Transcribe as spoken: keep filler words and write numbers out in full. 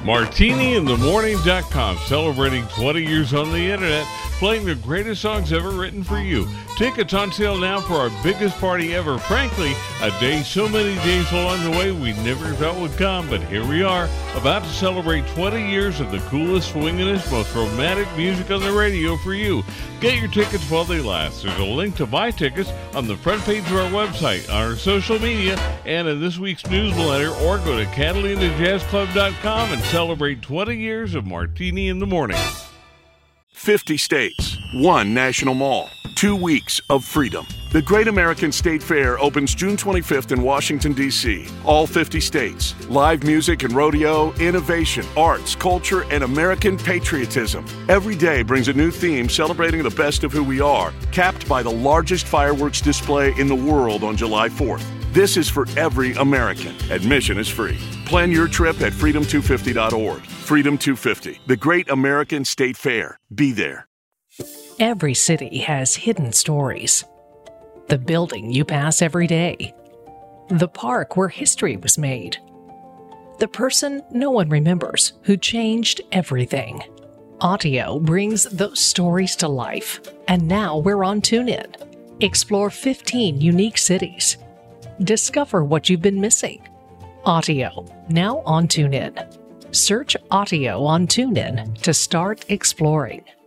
Martini in the Morning dot com, celebrating twenty years on the internet, playing the greatest songs ever written for you. Tickets on sale now for our biggest party ever. Frankly, a day so many days along the way we never thought would come, but here we are, about to celebrate twenty years of the coolest, swingingest, most romantic music on the radio for you. Get your tickets while they last. There's a link to buy tickets on the front page of our website, on our social media, and in this week's newsletter, or go to Catalina Jazz Club dot com and celebrate twenty years of Martini in the Morning. fifty states, one national mall, two weeks of freedom. The Great American State Fair opens June twenty-fifth in Washington, D C All fifty states. Live music and rodeo, innovation, arts, culture, and American patriotism. Every day brings a new theme celebrating the best of who we are, capped by the largest fireworks display in the world on July fourth. This is for every American. Admission is free. Plan your trip at freedom two fifty dot org. Freedom two fifty, the Great American State Fair. Be there. Every city has hidden stories. The building you pass every day. The park where history was made. The person no one remembers who changed everything. Audio brings those stories to life. And now we're on TuneIn. Explore fifteen unique cities. Discover what you've been missing. Audio, now on TuneIn. Search Audio on TuneIn to start exploring.